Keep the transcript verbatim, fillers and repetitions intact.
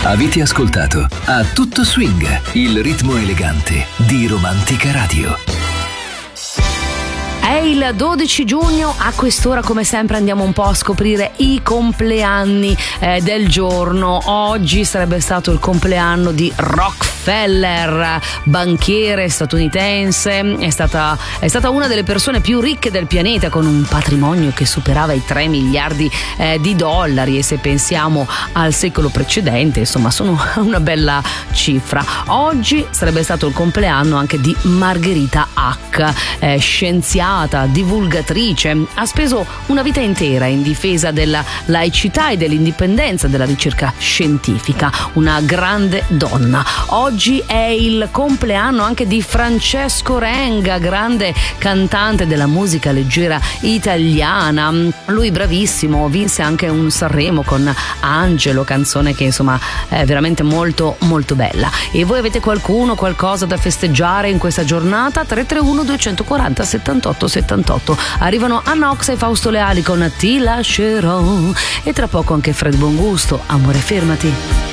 Avete ascoltato A Tutto Swing, il ritmo elegante di Romantica Radio. È il dodici giugno, a quest'ora come sempre andiamo un po' a scoprire i compleanni eh, del giorno. Oggi sarebbe stato il compleanno di Rockefeller, banchiere statunitense, è stata, è stata una delle persone più ricche del pianeta, con un patrimonio che superava i tre miliardi eh, di dollari, e se pensiamo al secolo precedente, insomma, sono una bella cifra. Oggi sarebbe stato il compleanno anche di Margherita Hack, eh, scienziata, divulgatrice, ha speso una vita intera in difesa della laicità e dell'indipendenza della ricerca scientifica, una grande donna. Oggi è il compleanno anche di Francesco Renga, grande cantante della musica leggera italiana. Lui bravissimo, vinse anche un Sanremo con Angelo, canzone che insomma è veramente molto molto bella. E voi avete qualcuno, qualcosa da festeggiare in questa giornata? tre tre uno due quattro zero settantotto settantotto. Arrivano Anna Ox e Fausto Leali con Ti lascerò, e tra poco anche Fred Buongusto, Amore fermati.